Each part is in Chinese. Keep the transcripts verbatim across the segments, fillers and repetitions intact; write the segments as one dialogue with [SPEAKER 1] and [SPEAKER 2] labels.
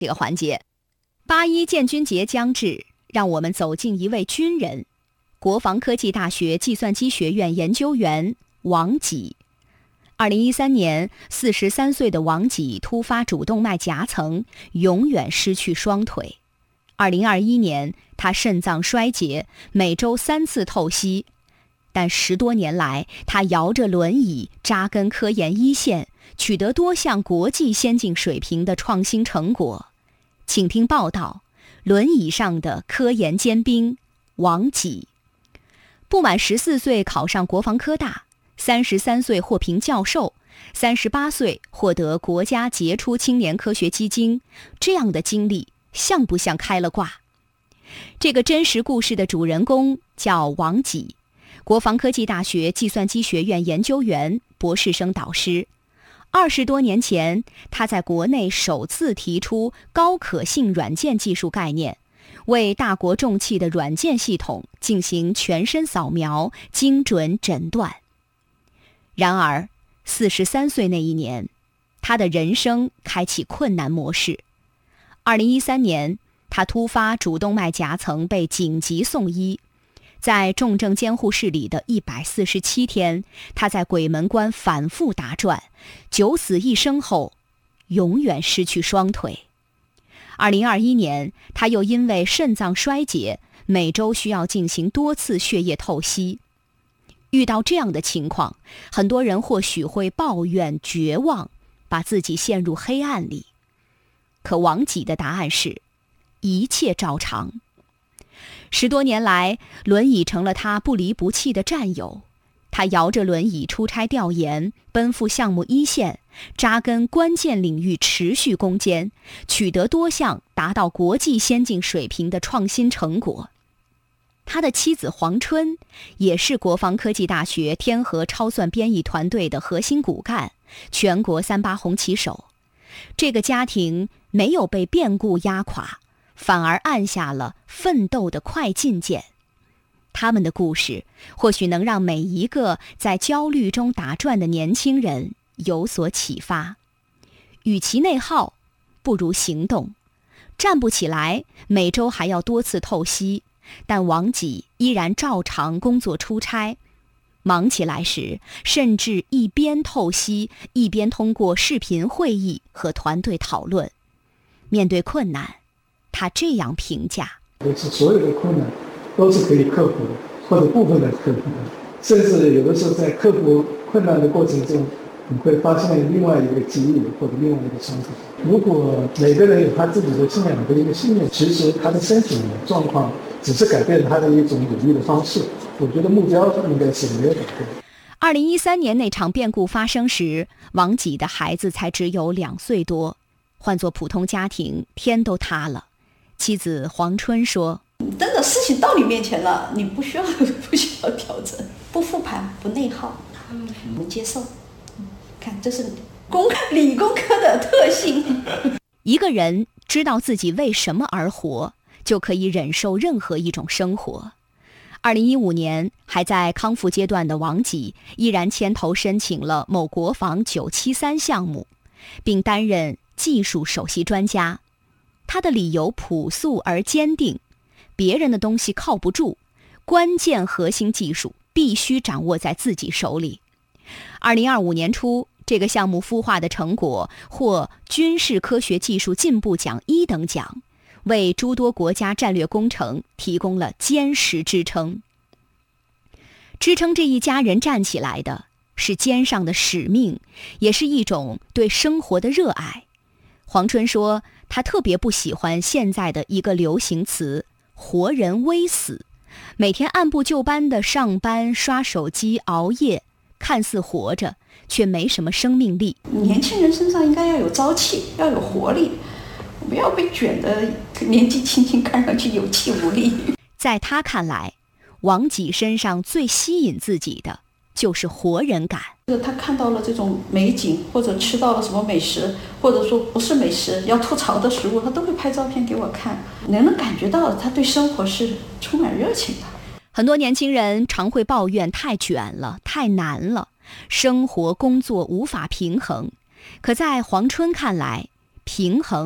[SPEAKER 1] 这个环节。八一建军节将至，让我们走进一位军人，国防科技大学计算机学院研究员王给。二零一三年，四十三岁的王给突发主动脉夹层，永远失去双腿。二零二一年，他肾脏衰竭，每周三次透析。但十多年来，他摇着轮椅扎根科研一线，取得多项国际先进水平的创新成果。请听报道：轮椅上的科研尖兵王给。不满十四岁考上国防科大，三十三岁获评教授，三十八岁获得国家杰出青年科学基金，这样的经历像不像开了挂？这个真实故事的主人公叫王给，国防科技大学计算机学院研究员、博士生导师。二十多年前，他在国内首次提出高可信软件技术概念，为大国重器的软件系统进行全身扫描、精准诊断。然而，四十三岁那一年，他的人生开启困难模式。二零一三年，他突发主动脉夹层被紧急送医。在重症监护室里的一百四十七天，他在鬼门关反复打转，九死一生后，永远失去双腿。二零二一年，他又因为肾脏衰竭，每周需要进行多次血液透析。遇到这样的情况，很多人或许会抱怨绝望，把自己陷入黑暗里。可王给的答案是，一切照常。十多年来，轮椅成了他不离不弃的战友。他摇着轮椅出差调研，奔赴项目一线，扎根关键领域，持续攻坚，取得多项达到国际先进水平的创新成果。他的妻子黄春也是国防科技大学天河超算编译团队的核心骨干，全国三八红旗手。这个家庭没有被变故压垮，反而按下了奋斗的快进键。他们的故事或许能让每一个在焦虑中打转的年轻人有所启发。与其内耗，不如行动。站不起来，每周还要多次透析，但王给依然照常工作出差。忙起来时，甚至一边透析，一边通过视频会议和团队讨论。面对困难，他这样评价：
[SPEAKER 2] 不是所有的困难都是可以克服的，或者部分的克服的，甚至有的时候在克服困难的过程中，你会发现另外一个机遇或者另外一个窗口。如果每个人有他自己的信仰和一个信念，其实他的身体状况只是改变他的一种努力的方式，我觉得目标应该是没有改变。
[SPEAKER 1] 二零一三年那场变故发生时，王给的孩子才只有两岁多，换作普通家庭，天都塌了。妻子黄春说：
[SPEAKER 3] 真的事情到你面前了，你不需要不需要调整，不复盘，不内耗，我们接受。看，这是工理工科的特性。
[SPEAKER 1] 一个人知道自己为什么而活，就可以忍受任何一种生活。二零一五年，还在康复阶段的王给依然牵头申请了某国防九七三项目，并担任技术首席专家。他的理由朴素而坚定：别人的东西靠不住，关键核心技术必须掌握在自己手里。二零二五年初，这个项目孵化的成果获军事科学技术进步奖一等奖，为诸多国家战略工程提供了坚实支撑。支撑这一家人站起来的是肩上的使命，也是一种对生活的热爱。黄春说，他特别不喜欢现在的一个流行词“活人微死”，每天按部就班的上班、刷手机、熬夜，看似活着，却没什么生命力。
[SPEAKER 3] 年轻人身上应该要有朝气，要有活力，不要被卷得年纪轻轻，看上去有气无力。
[SPEAKER 1] 在他看来，王给身上最吸引自己的就是活人感。
[SPEAKER 3] 他看到了这种美景，或者吃到了什么美食，或者说不是美食要吐槽的食物，他都会拍照片给我看，能能感觉到他对生活是充满热情的。
[SPEAKER 1] 很多年轻人常会抱怨太卷了，太难了，生活工作无法平衡。可在黄春看来，平衡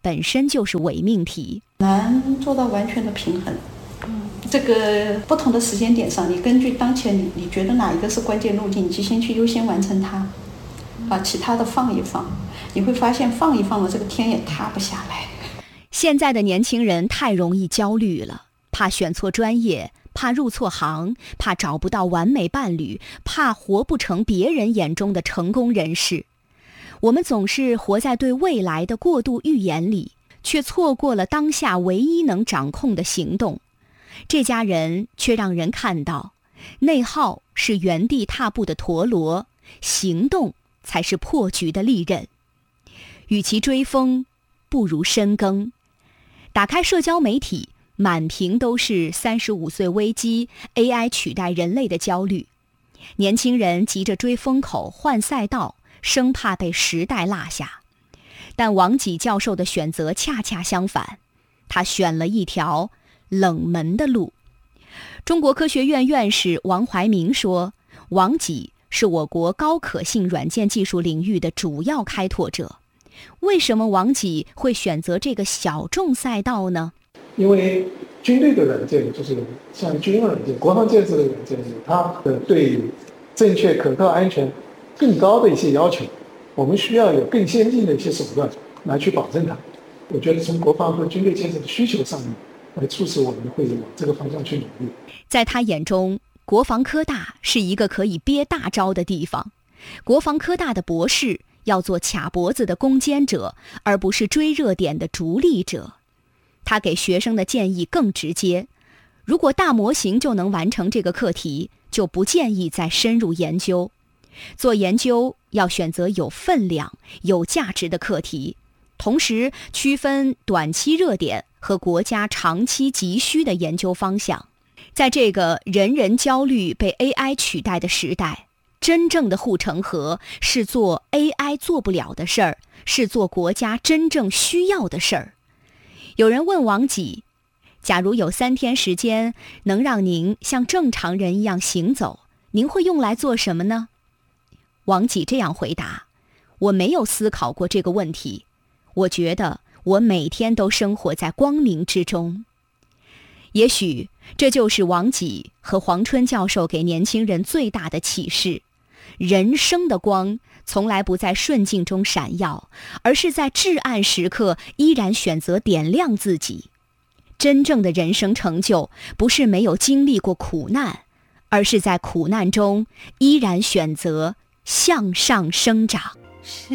[SPEAKER 1] 本身就是伪命题，
[SPEAKER 3] 难做到完全的平衡。嗯，这个不同的时间点上，你根据当前你你觉得哪一个是关键路径，你就先去优先完成它，把其他的放一放。你会发现放一放了，这个天也塌不下来。
[SPEAKER 1] 现在的年轻人太容易焦虑了，怕选错专业，怕入错行，怕找不到完美伴侣，怕活不成别人眼中的成功人士。我们总是活在对未来的过度预言里，却错过了当下唯一能掌控的行动。这家人却让人看到，内耗是原地踏步的陀螺，行动才是破局的利刃。与其追风，不如深耕。打开社交媒体，满屏都是三十五岁危机、A I 取代人类的焦虑。年轻人急着追风口、换赛道，生怕被时代落下。但王己教授的选择恰恰相反，他选了一条冷门的路。中国科学院院士王怀民说，王己是我国高可信软件技术领域的主要开拓者。为什么王己会选择这个小众赛道呢？
[SPEAKER 2] 因为军队的软件，就是像军用软件、国防建设的软件，有它的对正确、可靠、安全更高的一些要求，我们需要有更先进的一些手段来去保证它。我觉得从国防和军队建设的需求上面，来促使我们会往这个方向去努力。
[SPEAKER 1] 在他眼中，国防科大是一个可以憋大招的地方。国防科大的博士要做卡脖子的攻坚者，而不是追热点的逐利者。他给学生的建议更直接，如果大模型就能完成这个课题，就不建议再深入研究。做研究要选择有分量、有价值的课题，同时区分短期热点和国家长期急需的研究方向。在这个人人焦虑被 A I 取代的时代，真正的护城河是做 A I 做不了的事儿，是做国家真正需要的事儿。有人问王己，假如有三天时间能让您像正常人一样行走，您会用来做什么呢？王己这样回答，我没有思考过这个问题，我觉得我每天都生活在光明之中。也许这就是王己和黄春教授给年轻人最大的启示，人生的光从来不在顺境中闪耀，而是在至暗时刻依然选择点亮自己。真正的人生成就不是没有经历过苦难，而是在苦难中依然选择向上生长。